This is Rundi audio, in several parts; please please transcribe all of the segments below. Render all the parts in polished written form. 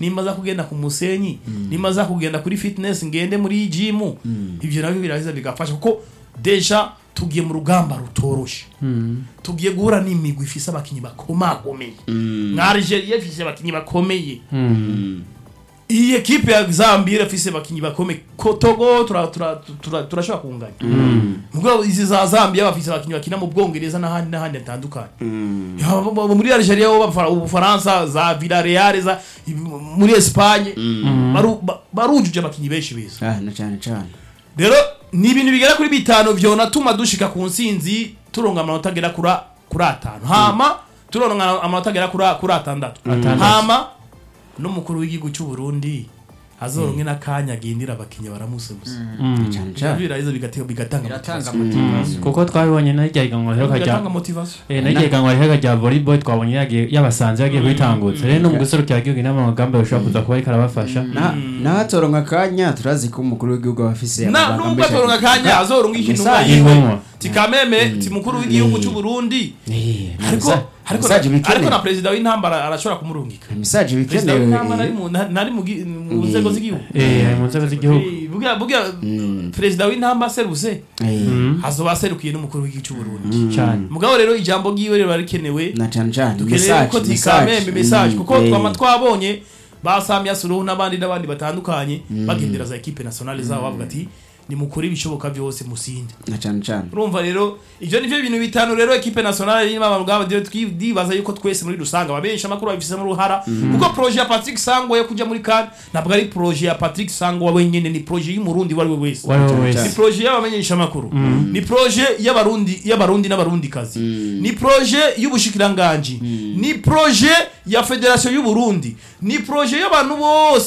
nimaza kugenda ku musenyi nimaza kugenda kuri fitness ngende muri gym ibyo nabyo birahiza bigafasha kuko deja tugiye mu rugamba rutoroshe tugiye guhura n'imigwi ifise abakinyi bakomakomeye nka Algeria ifise abakinyi bakomeye iyi equipe ya Zambia ifise abakinyi bakomeye Togo turashobora kunganya mugabo izi za Zambia bafise abakinyi bakina mu Bwongereza n'ahandi atandukanye muri Algeria Ubufaransa za Villarreal za muri Espagne barujuje abakinyi benshi beza na cyane rero ni ibintu bigera kuri bitano vyonatuma dushika ku nsinzi turonga amanota agera kuri 5 hama turonga amanota agera kuri 6 hama n'umukuru w'igihugu cy'u Burundi azoronke nakanya gendira abakinya baramusebuza cyane birahiza bigatanga motivation kuko twabibonye n'ijyaganwa rero kajya n'ijyaganwa rero kajya volleyball twabonye yabasanze yagiye kwitangutsa rero n'umugusoro cyagiye n'amagamba bashobora kuza kuba karabafasha n'atoronka kanya turazi ko umukuru w'igihugu afise n'umwe atoronka kanya azoronka ikintu ngayiwe tikameme ti mukuru w'igihugu cy'u Burundi ariko na president w'intambara arashobora kumurungika message bikenewe nari mu nzego z'igihugu mu nzego z'igihugu bugira president w'intambara seruse hazoba serukiye n'umukuru w'igihugu cy'u Burundi cyane mugabo rero ijambo giwe rero barikenewe na cyane dukeneye ko tikameme message kuko twabonye basamya Suluhu n'abandi batandukanye bagendera za equipe nationale zabo bavuga ati ni mukuri bishoboka byose musinde na cyane urumva rero ivyo nivyo bintu bitanu rero equipe nationale y'imama mugabo dibaza yuko twese muri dusanga babensha makuru babifise mu ruhara kuko projet ya Patrick Sangwa yo kuja muri CAN ntabwo ari projet ya Patrick Sangwa wenyene ni projet y'umurundi wari wese ni projet y'abamenyesha makuru ni projet y'abarundi n'abarundi kazi ni projet y'ubushikiranganje ni projet ya Federation y'u Burundi ni projet y'abantu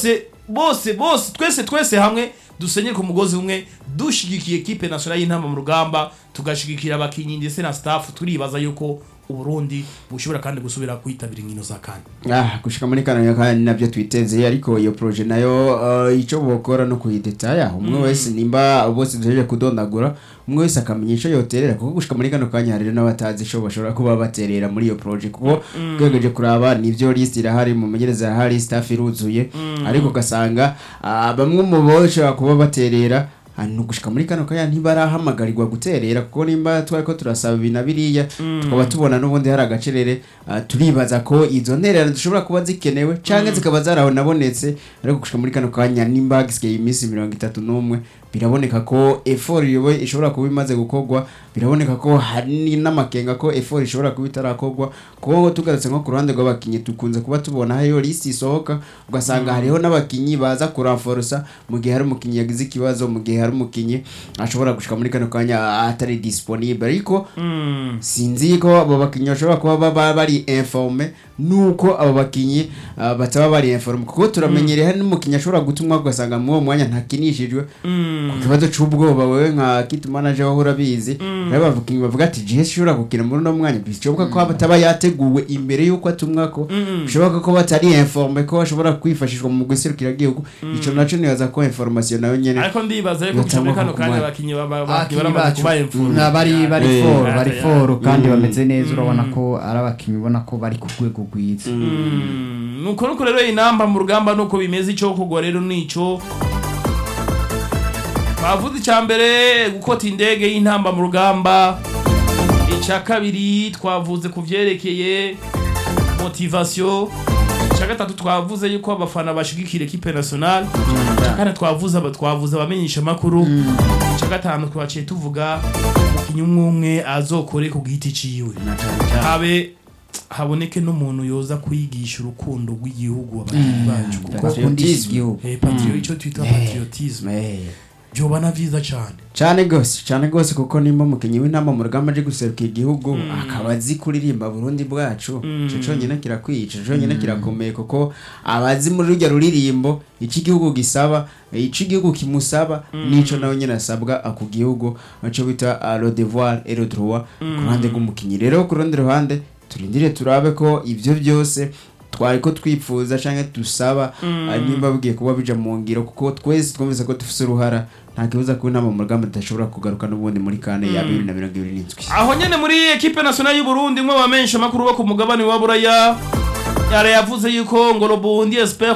bose twese hamwe dusenye ku mugozi umwe dushigikiye equipe nationale y'intamba mu rugamba tugashigikira abakinyi ndetse na staff turibaza yuko Uburundi bushobora kandi gusubira kwitabira inkino za CAN gushika muri CAN kandi nabyo twiteze ariko iyo projet nayo ico bokora no kuyidetaya umwe wese nimba bose duheje kudondagura umwe wese akamenyesha yoterera kuko gushika muri kano kanya hari n'abatazi ico bashobora kuba baterera muri iyo projet kuko gwegeje kuraba nivyo list irahari mu menyereza hari staff iruzuye ariko gasanga bamwe mu boshobora kuba baterera hano gushika muri kano kanya ntibarahamagarirwa guterera kuko nimba twariko turasaba binabiriya tukaba tubona n'ubundi hari agacerere turibaza ko izo ntererano dushobora kuba zikenewe canke zikaba zaraho nabonetse ariko gushika muri kano kanya nimba gisigaye iminsi 31 biraboneka ko effort yobe ishobora kuba imaze gukorwa biraboneka ko hari n'amakenga ko effort ishobora kuba itarakorwa ko tugarutse nko ku ruhande rw'abakinyi tukunze kuba tubona hayo list isohoka ugasanga hariho n'abakinyi baza kuranforsa mu gihe hari umukinyi yagize ikibazo mu gihe hari umukinyi ashobora gushika muri kano kanya atari disponible ariko sinzi ko abo bakinyi bashobora kuba bari informe nuko abo bakinyi bataba bari informe kuko turamenyereye hari n'umukinyi ashobora gutumwa ugasanga mu mwanya ntakinishijwe ku kibazo cy'ubwoba wewe nka kit manager wahora bizi rero bavukinyi bavuga ati Jesse shobora gukina muri no mwanya bishoboka ko bataba yateguwe imbere yuko atumwa ko bishoboka ko batari informe ko bashobora kwifashishwa mu guserukira gihugu ico naco nibaza ko information nayo nyene ariko ndibaza yuko muri kano kanya abakinyi baramaze kuba informe bari for kandi bameze neza urabona ko ari abakinyi ubona ko bari ku rwego rwiza nuko rero inamba mu rugamba nuko bimeze ico kugwa rero nico bavuze cyambere gukota indege y'intamba mu rugamba icya kabiri twavuze kuvyerekeye motivation icya gatatu twavuze yuko abafana bashigikira equipe nationale kandi twavuze abamenyesha makuru icya gatanu twaciye tuvuga umukinyi umwe azokore ku giti ciwe haboneke n'umuntu yoza kwigisha urukundo rw'igihugu abakinyi bacu kuko patriotisme ico twita patriotisme Jobana vyiza cyane gose kuko nimba mukinyi w'intama mu rugamba aje guserukira igihugu akabazi kuririmba Burundi bwacu cyo nyene kirakwica cyo nyene kirakomeye kuko abazi muri rujya ruririmbo iki gihugu gisaba iki gihugu kimusaba nico nawe nyene asabwa aku gihugu aco bita le devoir et le droit ku ruhande rw'umukinyi rero ku rundi ruhande turindire turabe ko ivyo byose twari ko twipfuza canke dusaba nimba bugiye kuba bija mu ngiro kuko twese twumvise ko dufise uruhara nta kibuza ko intama mu rugamba tudashobora kugaruka n'ubundi muri kane ya 2027 aho nyene muri equipe nationale y'u Burundi mwe bamensha makuru bo ku mugabane wa Buraya yare yavuze yuko ngo Burundi espère